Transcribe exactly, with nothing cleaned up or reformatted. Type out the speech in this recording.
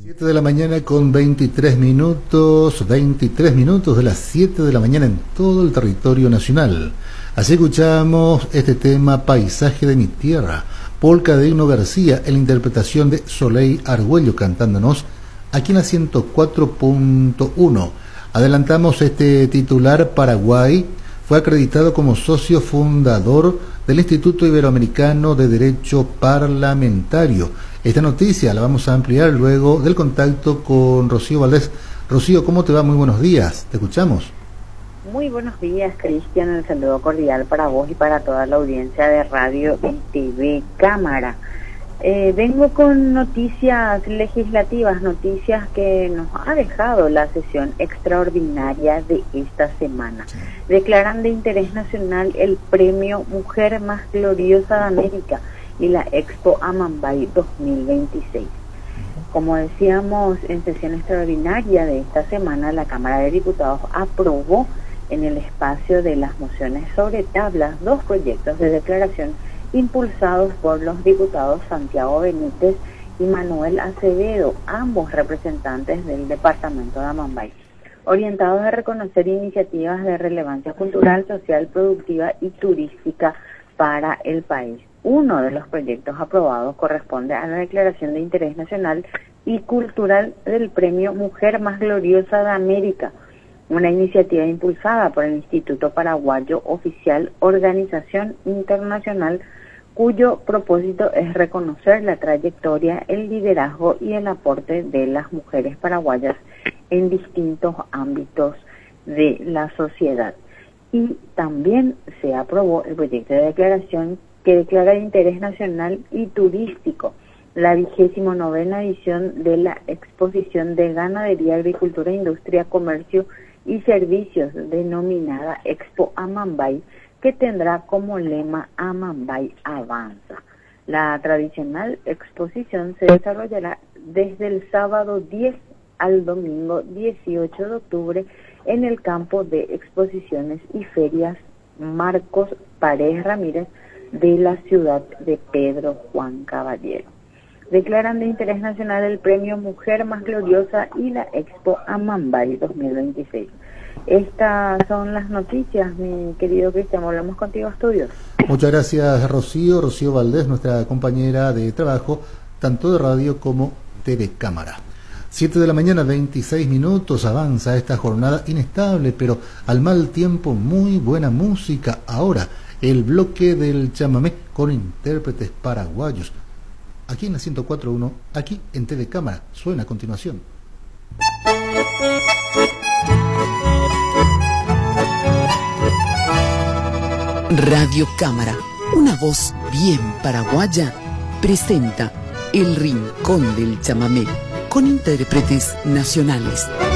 siete de la mañana con veintitrés minutos, veintitrés minutos de las siete de la mañana en todo el territorio nacional. Así escuchamos este tema, Paisaje de mi tierra, polca de Hino García, en la interpretación de Soleil Argüello, cantándonos aquí en la ciento cuatro punto uno. Adelantamos este titular. Paraguay fue acreditado como socio fundador del Instituto Iberoamericano de Derecho Parlamentario. Esta noticia la vamos a ampliar luego del contacto con Rocío Valdés. Rocío, ¿cómo te va? Muy buenos días, te escuchamos. Muy buenos días, Cristian, el saludo cordial para vos y para toda la audiencia de radio y T V Cámara. Eh, vengo con noticias legislativas, noticias que nos ha dejado la sesión extraordinaria de esta semana. Sí. Declaran de interés nacional el premio Mujer Más Gloriosa de América y la Expo Amambay dos mil veintiséis. Como decíamos en sesión extraordinaria de esta semana, la Cámara de Diputados aprobó en el espacio de las mociones sobre tablas dos proyectos de declaración impulsados por los diputados Santiago Benítez y Manuel Acevedo, ambos representantes del departamento de Amambay, orientados a reconocer iniciativas de relevancia cultural, social, productiva y turística para el país. Uno de los proyectos aprobados corresponde a la declaración de interés nacional y cultural del premio Mujer Más Gloriosa de América, una iniciativa impulsada por el Instituto Paraguayo Oficial, organización internacional cuyo propósito es reconocer la trayectoria, el liderazgo y el aporte de las mujeres paraguayas en distintos ámbitos de la sociedad. Y también se aprobó el proyecto de declaración que declara de interés nacional y turístico la vigésimo novena edición de la exposición de ganadería, agricultura, industria, comercio y servicios denominada Expo Amambay, que tendrá como lema Amambay Avanza. La tradicional exposición se desarrollará desde el sábado diez al domingo dieciocho de octubre en el campo de exposiciones y ferias Marcos Paredes Ramírez de la ciudad de Pedro Juan Caballero. Declaran de interés nacional el premio Mujer Más Gloriosa y la Expo Amambay dos mil veintiséis. Estas son las noticias, mi querido Cristian. Volvemos contigo a estudios. Muchas gracias, Rocío. Rocío Valdés, nuestra compañera de trabajo, tanto de radio como T V Cámara. siete de la mañana, veintiséis minutos, avanza esta jornada inestable, pero al mal tiempo muy buena música. Ahora, el bloque del chamamé con intérpretes paraguayos. Aquí en la ciento cuatro punto uno, aquí en T V Cámara, suena a continuación. Radio Cámara, una voz bien paraguaya, presenta El Rincón del Chamamé, con intérpretes nacionales.